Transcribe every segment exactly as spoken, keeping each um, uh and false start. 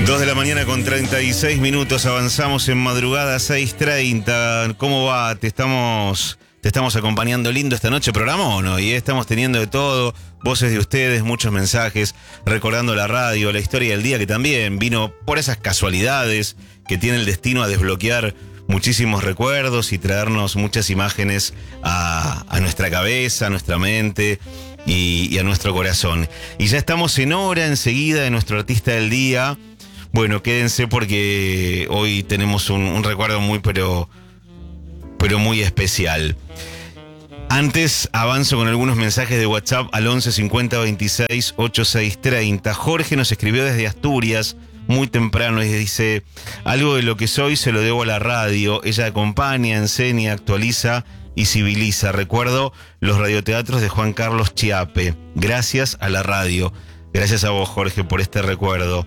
dos de la mañana con treinta y seis minutos, avanzamos en madrugada seis treinta. ¿Cómo va? Te estamos, te estamos acompañando lindo esta noche, programa o no, y estamos teniendo de todo, voces de ustedes, muchos mensajes, recordando la radio, la historia del día que también vino por esas casualidades que tiene el destino a desbloquear muchísimos recuerdos y traernos muchas imágenes a, a nuestra cabeza, a nuestra mente y, y a nuestro corazón. Y ya estamos en hora enseguida de nuestro artista del día. Bueno, quédense porque hoy tenemos un, un recuerdo muy, pero, pero muy especial. Antes avanzo con algunos mensajes de WhatsApp al once cincuenta veintiséis ochenta y seis treinta. Jorge nos escribió desde Asturias muy temprano y dice: algo de lo que soy se lo debo a la radio. Ella acompaña, enseña, actualiza y civiliza. Recuerdo los radioteatros de Juan Carlos Chiappe. Gracias a la radio. Gracias a vos, Jorge, por este recuerdo.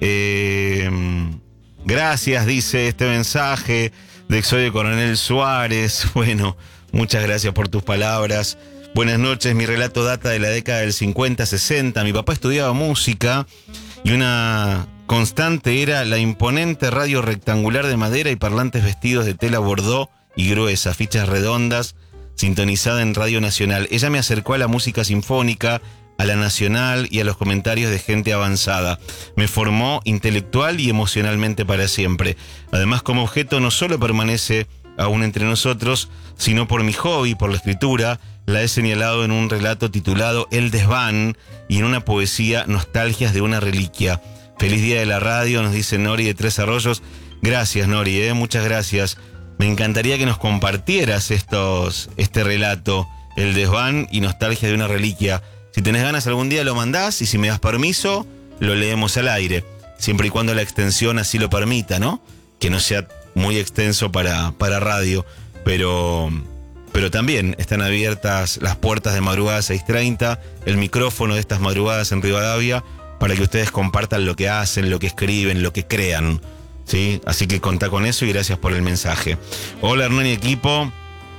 Eh, gracias, dice este mensaje de Exodio Coronel Suárez. Bueno, muchas gracias por tus palabras. Buenas noches, mi relato data de la década del cincuenta sesenta. Mi papá estudiaba música y una constante era la imponente radio rectangular de madera y parlantes vestidos de tela bordó y gruesa, fichas redondas, sintonizada en Radio Nacional. Ella me acercó a la música sinfónica, a la nacional y a los comentarios de gente avanzada. Me formó intelectual y emocionalmente para siempre. Además, como objeto no solo permanece aún entre nosotros, sino por mi hobby, por la escritura. La he señalado en un relato titulado El Desván y en una poesía Nostalgias de una reliquia. Feliz día de la radio, nos dice Nori de Tres Arroyos. Gracias, Nori, ¿eh? Muchas gracias. Me encantaría que nos compartieras estos, este relato, El Desván y Nostalgias de una reliquia. Si tenés ganas algún día lo mandás y si me das permiso, lo leemos al aire. Siempre y cuando la extensión así lo permita, ¿no? Que no sea muy extenso para, para radio. Pero, pero también están abiertas las puertas de madrugada seis treinta, el micrófono de estas madrugadas en Rivadavia, para que ustedes compartan lo que hacen, lo que escriben, lo que crean, ¿sí? Así que contá con eso y gracias por el mensaje. Hola, Hernán y equipo.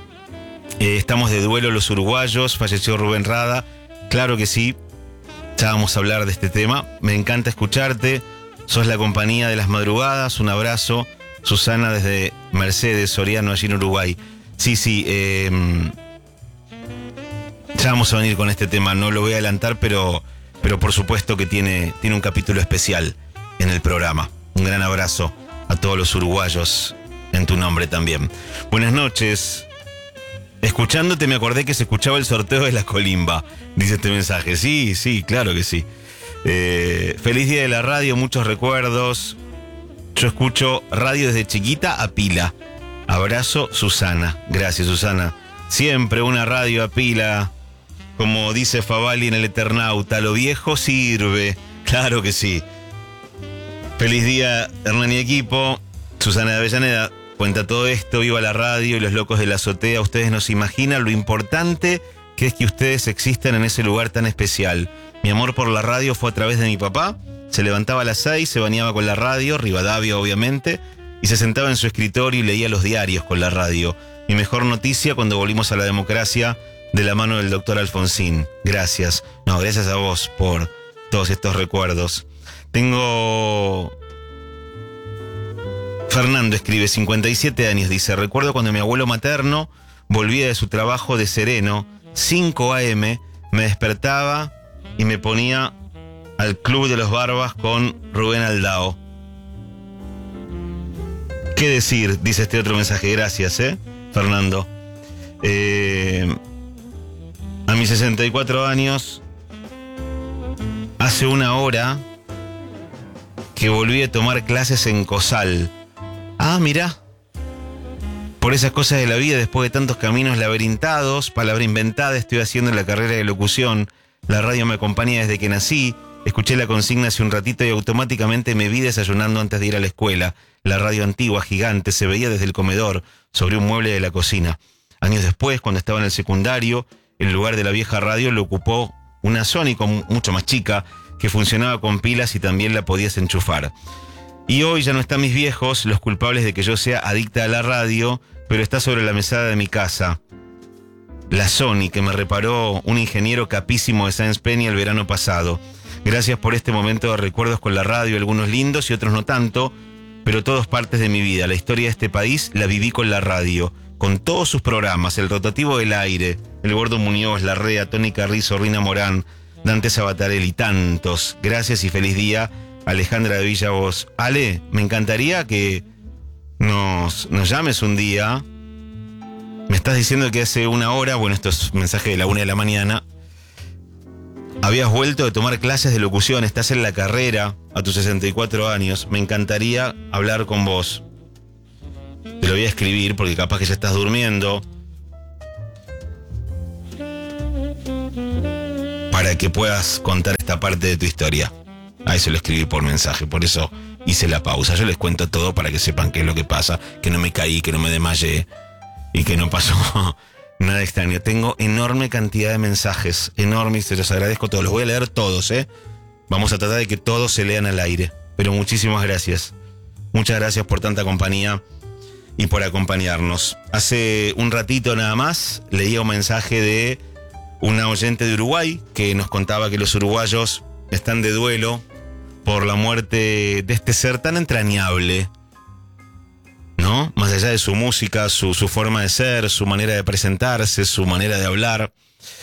Eh, estamos de duelo los uruguayos. Falleció Rubén Rada. Claro que sí, ya vamos a hablar de este tema. Me encanta escucharte, sos la compañía de las madrugadas. Un abrazo, Susana desde Mercedes, Soriano, allí en Uruguay. Sí, sí, eh, ya vamos a venir con este tema, no lo voy a adelantar, pero, pero por supuesto que tiene, tiene un capítulo especial en el programa. Un gran abrazo a todos los uruguayos en tu nombre también. Buenas noches. Escuchándote me acordé que se escuchaba el sorteo de la colimba, dice este mensaje. Sí, sí, claro que sí. Eh, feliz día de la radio, muchos recuerdos. Yo escucho radio desde chiquita a pila. Abrazo, Susana. Gracias, Susana. Siempre una radio a pila. Como dice Favali en El Eternauta, lo viejo sirve. Claro que sí. Feliz día, Hernán y equipo. Susana de Avellaneda cuenta todo esto, viva la radio y los locos de la azotea. Ustedes no se imaginan lo importante que es que ustedes existan en ese lugar tan especial. Mi amor por la radio fue a través de mi papá. Se levantaba a las seis, se bañaba con la radio, Rivadavia obviamente, y se sentaba en su escritorio y leía los diarios con la radio. Mi mejor noticia cuando volvimos a la democracia de la mano del doctor Alfonsín. Gracias. No, gracias a vos por todos estos recuerdos. Tengo... Fernando escribe, cincuenta y siete años, dice: recuerdo cuando mi abuelo materno volvía de su trabajo de sereno, cinco a eme, me despertaba y me ponía al Club de los Barbas con Rubén Aldao. ¿Qué decir? Dice este otro mensaje. Gracias, ¿eh, Fernando? Eh, a mis sesenta y cuatro años, hace una hora que volví a tomar clases en COSAL. Ah, mirá. Por esas cosas de la vida, después de tantos caminos laberintados, palabra inventada, estoy haciendo la carrera de locución. La radio me acompaña desde que nací. Escuché la consigna hace un ratito y automáticamente me vi desayunando antes de ir a la escuela. La radio antigua, gigante, se veía desde el comedor, sobre un mueble de la cocina. Años después, cuando estaba en el secundario, el lugar de la vieja radio lo ocupó una Sónico mucho más chica, que funcionaba con pilas y también la podías enchufar. Y hoy ya no están mis viejos, los culpables de que yo sea adicta a la radio, pero está sobre la mesada de mi casa. La Sony que me reparó un ingeniero capísimo de Sáenz Peña el verano pasado. Gracias por este momento de recuerdos con la radio, algunos lindos y otros no tanto, pero todos partes de mi vida. La historia de este país la viví con la radio, con todos sus programas, el rotativo del aire, el Gordo Muñoz, la Rea, Tony Carrizo, Rina Morán, Dante Sabatarelli y tantos. Gracias y feliz día, Alejandra de Villavos. Ale, me encantaría que nos, nos llames un día. Me estás diciendo que hace una hora, bueno, esto es mensaje de la una de la mañana, habías vuelto de tomar clases de locución, estás en la carrera a tus sesenta y cuatro años. Me encantaría hablar con vos. Te lo voy a escribir porque capaz que ya estás durmiendo. Para que puedas contar esta parte de tu historia. A eso lo escribí por mensaje, por eso hice la pausa. Yo les cuento todo para que sepan qué es lo que pasa, que no me caí, que no me desmayé y que no pasó nada extraño. Tengo enorme cantidad de mensajes, enormes, se los agradezco todos. Los voy a leer todos, ¿eh? Vamos a tratar de que todos se lean al aire. Pero muchísimas gracias. Muchas gracias por tanta compañía y por acompañarnos. Hace un ratito nada más leía un mensaje de una oyente de Uruguay que nos contaba que los uruguayos están de duelo por la muerte de este ser tan entrañable, ¿no? Más allá de su música, su, su forma de ser, su manera de presentarse, su manera de hablar.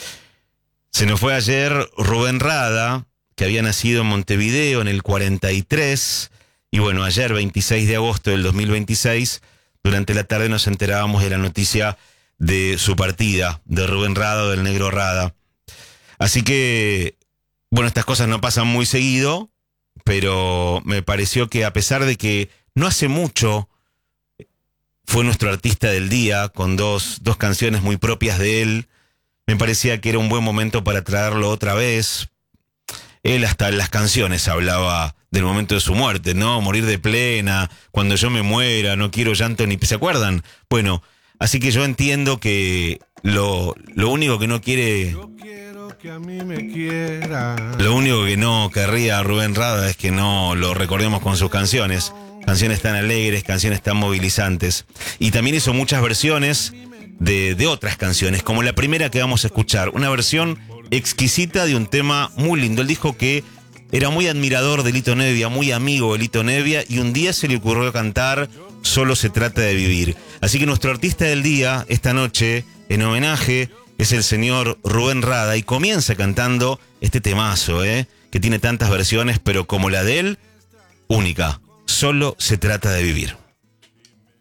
Se nos fue ayer Rubén Rada, que había nacido en Montevideo en el cuarenta y tres, y bueno, ayer veintiséis de agosto del dos mil veintiséis, durante la tarde nos enterábamos de la noticia de su partida, de Rubén Rada o del Negro Rada. Así que, bueno, estas cosas no pasan muy seguido, pero me pareció que a pesar de que no hace mucho fue nuestro artista del día, con dos, dos canciones muy propias de él, me parecía que era un buen momento para traerlo otra vez. Él hasta en las canciones hablaba del momento de su muerte, ¿no? Morir de plena, cuando yo me muera, no quiero llanto ni... ¿Se acuerdan? Bueno, así que yo entiendo que lo, lo único que no quiere... Yo quiero que a mí me quiera. Lo único que no querría Rubén Rada es que no lo recordemos con sus canciones. Canciones tan alegres, canciones tan movilizantes. Y también hizo muchas versiones de, de otras canciones, como la primera que vamos a escuchar. Una versión exquisita de un tema muy lindo. Él dijo que era muy admirador de Lito Nebbia, muy amigo de Lito Nebbia, y un día se le ocurrió cantar Solo se trata de vivir. Así que nuestro artista del día, esta noche, en homenaje, es el señor Rubén Rada, y comienza cantando este temazo, ¿eh? Que tiene tantas versiones, pero como la de él, única. Solo se trata de vivir.